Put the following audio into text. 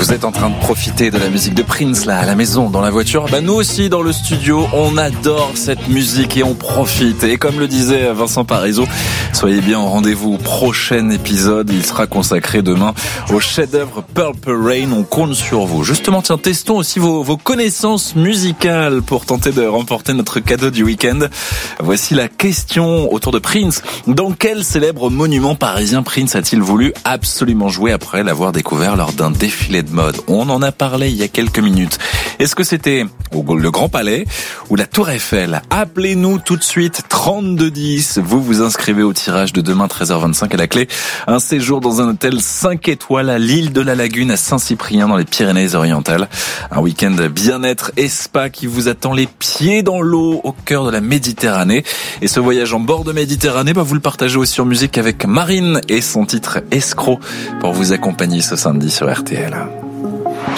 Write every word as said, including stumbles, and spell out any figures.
Vous êtes en train de profiter de la musique de Prince là à la maison, dans la voiture. Bah nous aussi dans le studio, on adore cette musique et on profite. Et comme le disait Vincent Parisot, soyez bien au rendez-vous au prochain épisode. Il sera consacré demain au chef-d'œuvre Purple Rain. On compte sur vous. Justement, tiens, testons aussi vos, vos connaissances musicales pour tenter de remporter notre cadeau du week-end. Voici la question autour de Prince. Dans quel célèbre monument parisien Prince a-t-il voulu absolument jouer après l'avoir découvert lors d'un défilé de mode? On en a parlé il y a quelques minutes. Est-ce que c'était le Grand Palais ou la Tour Eiffel? Appelez-nous tout de suite trente-deux dix. Vous vous inscrivez au tirage de demain treize heures vingt-cinq à la clé. Un séjour dans un hôtel cinq étoiles à l'île de la Lagune à Saint-Cyprien dans les Pyrénées-Orientales. Un week-end bien-être et spa qui vous attend les pieds dans l'eau au cœur de la Méditerranée. Et ce voyage en bord de Méditerranée, bah vous le partagez aussi en musique avec Marine et son titre Escroc pour vous accompagner ce samedi sur R T L.